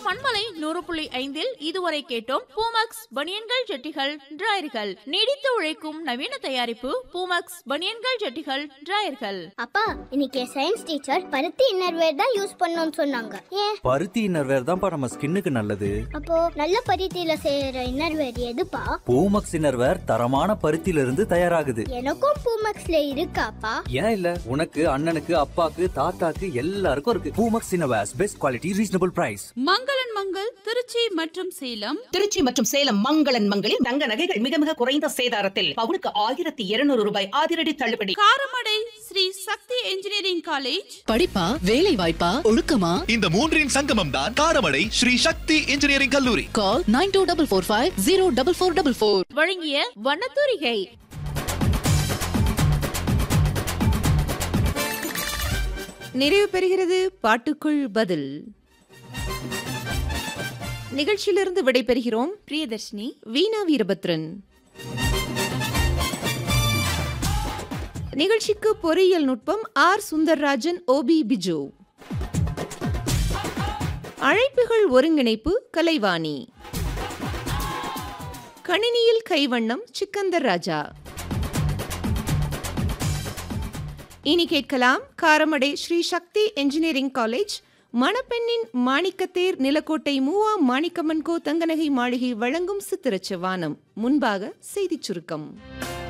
பண்பலை 100.5 இதுவரை கேட்டோம் பூமக்ஸ் பனியன்கள் ஜட்டிகள் டிராயர்கள். நீடித்து உழைக்கும் நவீன தயாரிப்பு பூமக்ஸ் பனியன்கள் ஜட்டிகள் டிராயர்கள். அப்பா, இன்னைக்கு சயின்ஸ் டீச்சர் பருத்தி இன்னர்வேர் தான் யூஸ் பண்ணணும்னு சொன்னாங்க. ஏன்? பருத்தி இன்னர்வேர் தான்ப்பா நம்ம ஸ்கின்னுக்கு நல்லது. அப்போ நல்ல பருத்தியில செய்யற இன்னர்வேர் எதுப்பா? பூமக்ஸ் இன்னர்வேர் தரமான பருத்தியில இருந்து தயாராகுது. எனக்கும் பூமக்ஸ்ல இருக்காப்பா? ஏன் இல்ல, உனக்கு அண்ணனுக்கு அப்பாக்கு தாத்தாக்கு எல்லாருக்கும் இருக்கு. Poomex innerwears best quality reasonable price. மங்களன் மங்கள் திருச்சி மற்றும் சேலம் மங்களன் மங்களில் தங்க நகைகள் மிக மிக குறைந்த சேதாரத்தில் பவுனுக்கு 1200 ரூபாய் அதிரடி தள்ளுபடி. காரமடை ஸ்ரீ சக்தி இன்ஜினியரிங் காலேஜ். படிப்பா வேலை வாய்ப்பா ஒழுக்கமா, இந்த மூன்றின் சங்கமம் தான் காரமடை ஸ்ரீ சக்தி இன்ஜினியரிங் கல்லூரி. கால் 9244504444. வழங்கிய வண்ணத்தூரிகை. நிறைவு பெறுகிறது பாட்டுக்குள் பதில். நிகழ்ச்சியிலிருந்து விடைபெறுகிறோம் பிரியதர்ஷினி, வீணா வீரபத்ரன். நிகழ்ச்சிக்கு பொறியியல் நுட்பம் ஆர் சுந்தர்ராஜன், ஓபி பிஜு. அழைப்புகள் ஒருங்கிணைப்பு கலைவாணி. கணினியில் கைவண்ணம் சிக்கந்தர் ராஜா. இனி கேட்கலாம் காரமடை ஸ்ரீ சக்தி இன்ஜினியரிங் காலேஜ் மணப்பெண்ணின் மாணிக்கத்தேர் நிலக்கோட்டை மூவா மாணிக்கமன்கோ தங்கநகை மாளிகை வழங்கும் சித்திரச்ச வானம். முன்பாக செய்திச் சுருக்கம்.